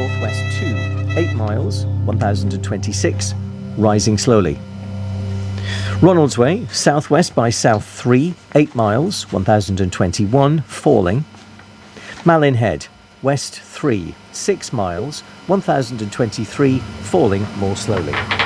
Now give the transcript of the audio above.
northwest 2, 8 miles, 1026, rising slowly. Ronalds Way, southwest by south 3, 8 miles, 1021, falling. Malin Head, west 3, 6 miles, 1023, falling more slowly.